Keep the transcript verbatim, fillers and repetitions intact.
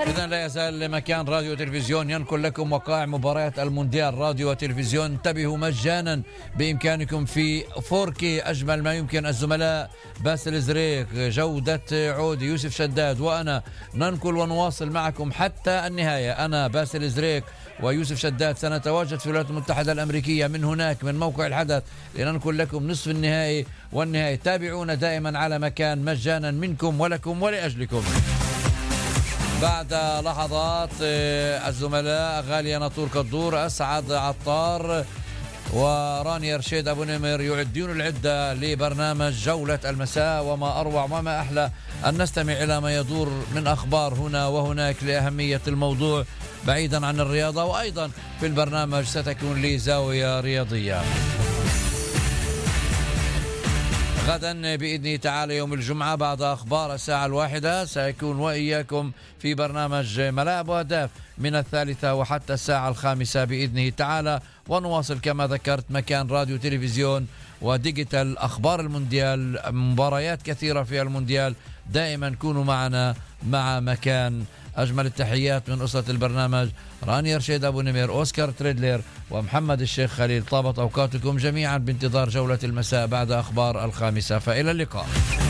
إذن لا يزال مكان راديو وتلفزيون ينقل لكم وقائع مباريات المونديال. راديو وتلفزيون، انتبهوا مجانا بإمكانكم في فور كي أجمل ما يمكن. الزملاء باسل زريق، جودة عودي، يوسف شداد وأنا ننقل ونواصل معكم حتى النهاية. أنا باسل زريق ويوسف شداد سنتواجد في الولايات المتحدة الأمريكية، من هناك من موقع الحدث لننقل لكم نصف النهائي والنهائي. تابعونا دائما على مكان مجانا منكم ولكم ولأجلكم. بعد لحظات الزملاء غالية ناطور كدور، أسعد عطار وراني رشيد أبو نمر يعدون العدة لبرنامج جولة المساء. وما أروع وما أحلى أن نستمع إلى ما يدور من أخبار هنا وهناك لأهمية الموضوع بعيدا عن الرياضة. وأيضا في البرنامج ستكون لي زاوية رياضية. غدا بإذنه تعالى يوم الجمعة بعد أخبار الساعة الواحدة سيكون وإياكم في برنامج ملاعب وأهداف من الثالثة وحتى الساعة الخامسة بإذنه تعالى. ونواصل كما ذكرت مكان راديو تلفزيون وديجيتال أخبار المونديال، مباريات كثيرة في المونديال. دائما كونوا معنا مع مكان. أجمل التحيات من أسرة البرنامج، راني رشيد أبو نمير، أوسكار تريدلر ومحمد الشيخ خليل. طابت أوقاتكم جميعا بانتظار جولة المساء بعد أخبار الخامسة، فإلى اللقاء.